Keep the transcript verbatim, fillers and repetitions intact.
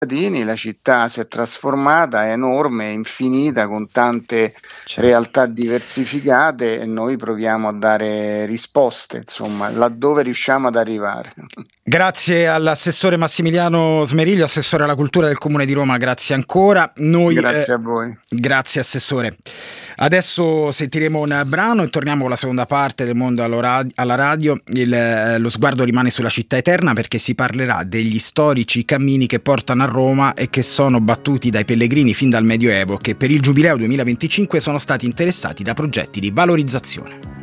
la città si è trasformata, è enorme, è infinita, con tante certo. realtà diversificate, e noi proviamo a dare risposte, insomma, laddove riusciamo ad arrivare. Grazie all'assessore Massimiliano Smeriglio, assessore alla cultura del Comune di Roma, grazie ancora. Noi, grazie eh, a voi. Grazie assessore. Adesso sentiremo un brano e torniamo con la seconda parte del Mondo alla radio. Il, lo sguardo rimane sulla città eterna, perché si parlerà degli storici cammini che portano a Roma e che sono battuti dai pellegrini fin dal Medioevo, che per il Giubileo duemilaventicinque sono stati interessati da progetti di valorizzazione.